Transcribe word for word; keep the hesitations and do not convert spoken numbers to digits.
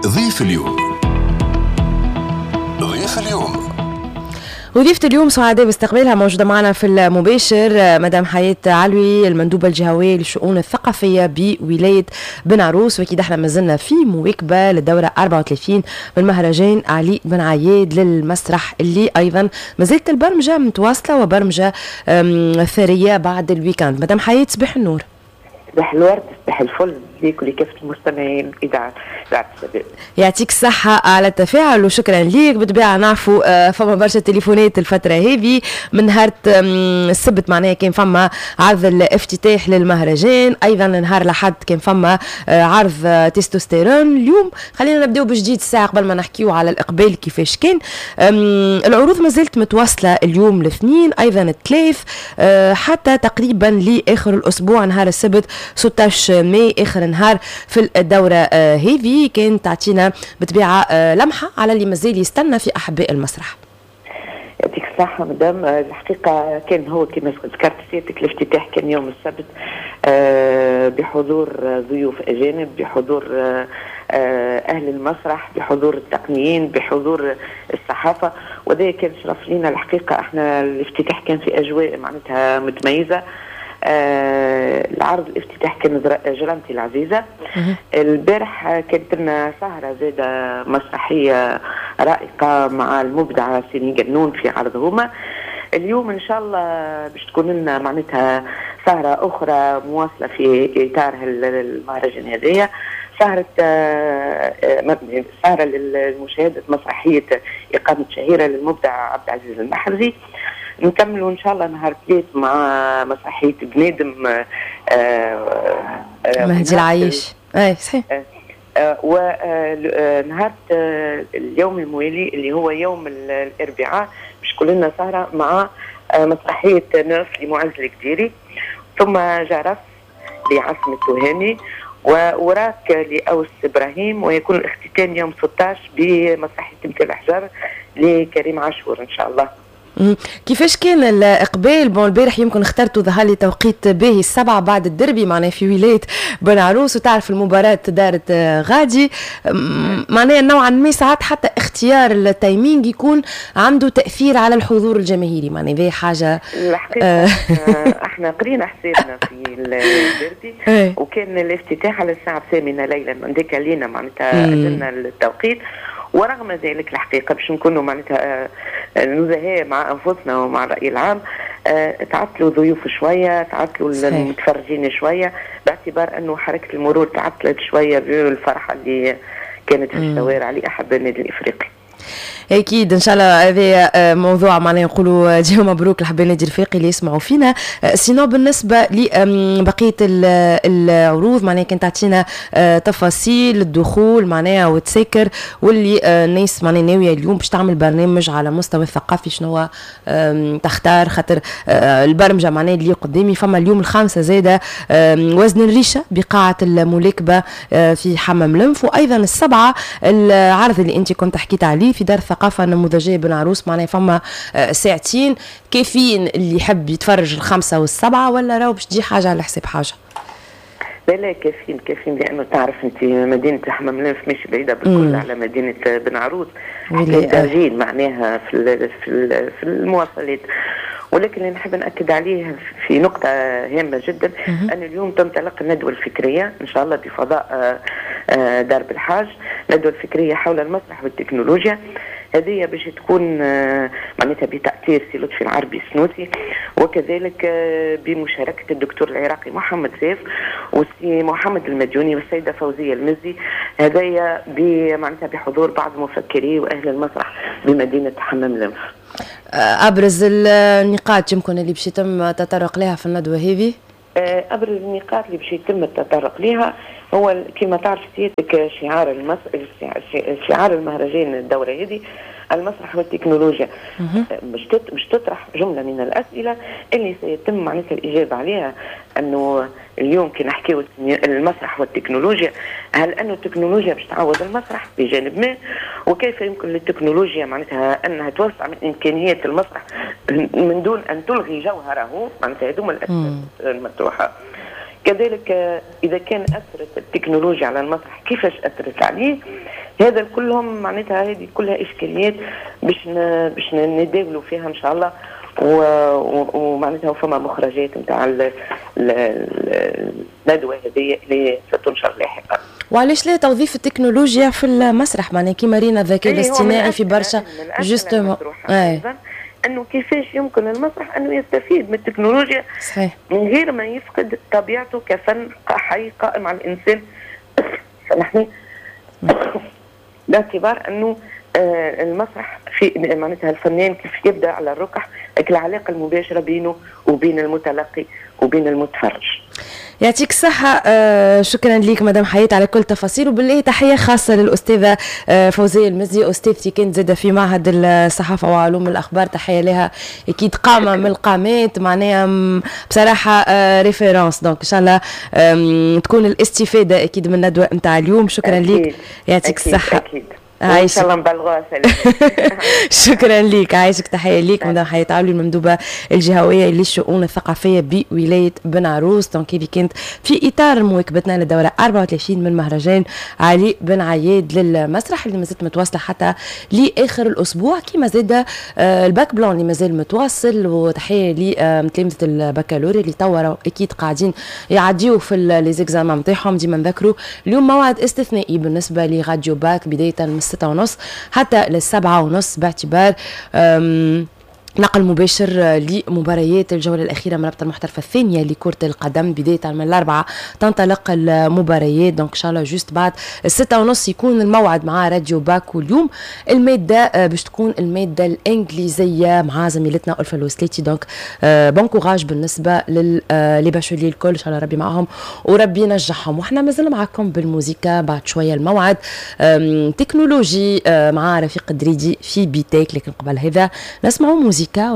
ضيف اليوم. ضيف اليوم وضيفة اليوم سعداء باستقبالها، موجودة معنا في المباشر مدام حياة علوي، المندوبة الجهوية للشؤون الثقافية بولاية بن عروس. وأكيد احنا مازلنا في مواكبة للدورة أربعة وثلاثين من مهرجان علي بن عياد للمسرح، اللي أيضا مازالت البرمجة متواصلة وبرمجة ثرية بعد الويكاند. مدام حياة صباح النور. صباح الورد، صباح الفل ليك ولكافة المستمعين إذاعة إذاعة الشباب. يعطيك الصحة على التفاعل وشكرا ليك. بالطبيعة نعرفوا فما برشا تليفونات الفترة هذه من نهار السبت، معناها كان فما عرض الافتتاح للمهرجان، أيضا نهار الأحد كان فما عرض تستوستيرون. اليوم خلينا نبدأ بجديد الساعة قبل ما نحكيو على الإقبال كيفاش كان. العروض ما زالت متواصلة اليوم الاثنين، أيضا الثلاث حتى تقريبا لآخر الأسبوع نهار السبت ستة عشر ماي آخر نهار في الدورة هذه. كان تعطينا بطبيعة لمحة على اللي مازال يستنى في أحباء المسرح. يعطيك الصحة مدام. الحقيقة كان هو كما ذكرت سيادتك الافتتاح كان يوم السبت بحضور ضيوف أجانب، بحضور أهل المسرح، بحضور التقنيين، بحضور الصحافة، وده كان شرف لنا. الحقيقة احنا الافتتاح كان في أجواء معناتها متميزة. آه العرض الافتتاح كان جرامتي العزيزة. البارح كانت لنا سهرة زادة مسرحية رائقة مع المبدعة سيني جنون في عرضهما. اليوم إن شاء الله باش تكون لنا معناتها سهرة أخرى مواصلة في إطار المهرجان هذية، سهرة آه سهرة للمشاهدة مسرحية إقامة شهيرة للمبدع عبد العزيز المحرزي. نكملوا إن شاء الله نهار ثلاث مع مسرحية بنادم مهدي العايش. أي صحيح. ونهار اليوم الموالي اللي هو يوم الأربعاء باش تكون لنا سهرة مع مسرحية ناس لمعز الكديري، ثم جرس لعاصم التهامي، ووراك لأوس إبراهيم، ويكون الاختتام يوم ستة عشر بمسرحية تمثال الأحجار لكريم عاشور إن شاء الله. كيفاش كان الإقبال؟ بون البارح يمكن اخترتوا ظهر لي توقيت باهي السبعة بعد الدربي معناها في ولاية بن عروس، وتعرف المباراة دارت غادي، معناها نوعا ما ساعات حتى اختيار التايمينج يكون عنده تأثير على الحضور الجماهيري، معناها ذي حاجة. الحقيقة احنا قرينا حسابنا في الدربي وكان الافتتاح على الساعة الثامنة ليلا، عندك علينا معناتها أجلنا التوقيت، ورغم ذلك الحقيقة باش نكونوا معناتها نزهاء مع أنفسنا ومع الرأي العام، تعطلوا ضيوف شوية، تعطلوا المتفرجين شوية، باعتبار أنه حركة المرور تعطلت شوية بالفرحة اللي كانت في الشوارع لأحب النادي الإفريقي. اكيد ان شاء الله هذا موضوع معناه نقولوا جاو مبروك لحبايب النادي الرفاقي اللي يسمعوا فينا. سينو بالنسبه لبقيه العروض معناه كانت تعطينا تفاصيل الدخول معناها وتسكر، واللي الناس معناه ناويه اليوم باش تعمل برنامج على مستوى الثقافي شنو تختار، خاطر البرمجه معناه اللي قدامي فما اليوم الخامسه زاده وزن الريشه بقاعه الملاكبه في حمام لنف، وايضا السبعه العرض اللي انت كنت حكيت عليه في دار الثقافة النموذجية بن عروس، معناها فما ساعتين كافيين اللي يحب يتفرج الخمسة والسبعة، ولا راهو باش تجي حاجة على حساب حاجة؟ لا لا كافيين كافيين، لأنه تعرف أنت مدينة حمام لنف مش بعيدة بالكل على مدينة بن عروس، درجين معناها في في المواصلات. ولكن اللي نحب نأكد عليه في نقطة هامة جدا، أن اليوم تنطلق الندوة الفكرية إن شاء الله بفضاء دار بالحاج، ندوة الفكرية حول المسرح والتكنولوجيا. هذه باش تكون معناتها بتأثير سي لطفي العربي السنوسي، وكذلك بمشاركة الدكتور العراقي محمد سيف والسي محمد المديوني والسيدة فوزية المزي. هذايا معناتها بحضور بعض مفكري وأهل المسرح بمدينة حمام لنف. أبرز النقاط يمكن اللي باش يتم تطرق لها في الندوة هذه؟ أبرز النقاط اللي باش يتم التطرق لها هو كما تعرف سيادتك شعار المس... شعار المهرجان الدورة هذه المسرح والتكنولوجيا. مش مش تطرح جملة من الأسئلة اللي سيتم معناتها الإجابة عليها، أنه اليوم كي نحكيو المسرح والتكنولوجيا، هل أنه التكنولوجيا باش تعوض المسرح بجانب ما، وكيف يمكن للتكنولوجيا معناتها أنها توسع من إمكانيات المسرح من دون أن تلغي جوهره، معناتها هذوما الأسئلة المطروحة. كذلك إذا كان أثرت التكنولوجيا على المسرح كيفاش أثرت عليه، هذا كلهم معناتها هذه كلها اشكاليات باش باش نداولوا فيها ان شاء الله، ومعناتها فما مخرجات نتاع الندوه هذه اللي ستنشر لاحقا. وعلاش لا توظيف التكنولوجيا في المسرح؟ معناها كيما رينا الذكاء الاصطناعي في برشا جوستومون انه كيفاش يمكن المسرح انه يستفيد من التكنولوجيا صحيح من غير ما يفقد طبيعته كفن حي قائم على الانسان. سامحني. باعتبار انه آه المسرح في معناتها الفنان كيف يبدا على الركح، العلاقه المباشره بينه وبين المتلقي وبين المتفرج. يعطيك الصحة. آه شكرا لك مدام حياة على كل تفاصيل، وبالله تحية خاصة للأستاذة آه فوزية المزي، أستاذتي كانت زادة في معهد الصحافة وعلوم الأخبار، تحية لها، أكيد قامة من القامات معناها بصراحة آه ريفيرانس. دونك إن شاء الله تكون الاستفادة أكيد من الندوة نتاع اليوم. شكرا لك، يعطيك الصحة. أكيد. ان شاء الله نبلغوها شكرا لك، عايشك، تحيه ليك مدام حياة علي، المندوبه الجهويه للشؤون الثقافيه بولايه بن عروس. دونك هذه كانت في اطار مواكبتنا للدوره أربعة وثلاثين من مهرجان علي بن عياد للمسرح اللي مازالت متواصله حتى لاخر الاسبوع، كيما زاد الباك بلان اللي مازال متواصل. وتحيه لتلامذه البكالوريا اللي توا اكيد قاعدين يعديوا في لي زيكزامان نتاعهم. ديما نذكروا اليوم موعد استثنائي بالنسبه لراديو باك، بدايه من ستة ونص حتى للسبعة ونص، باعتبار نقل مباشر لمباريات الجولة الأخيرة من رابطة المحترفة الثانية لكرة القدم. بداية من الأربعة تنطلق المباريات، دونك إن شاء الله جوست بعد الستة ونص يكون الموعد مع راديو باك. واليوم المادة باش تكون المادة الإنجليزية مع زميلتنا ألفا الوسليتي. دونك بون كوراج بالنسبة للباشولي الكل، إن شاء الله ربي معهم وربي ينجحهم. وإحنا مازلنا معكم بالموسيقى، بعد شوية الموعد تكنولوجي مع رفيق الدريدي في بيتك، لكن قبل هذا نسمعوا موسيقى.